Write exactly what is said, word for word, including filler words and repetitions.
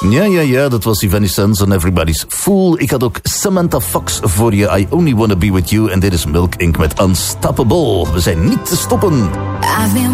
Ja, ja, ja, dat was Evanescence and Everybody's Fool. Ik had ook Samantha Fox voor je, I Only Wanna Be With You. En dit is Milk Inc met Unstoppable. We zijn niet te stoppen. I've been